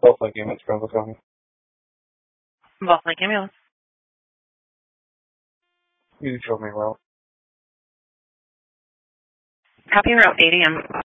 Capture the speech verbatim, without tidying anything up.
Bell Lake Ambulance, Bravo County. Bell Lake Ambulance. You show me route. Copy route eight A M.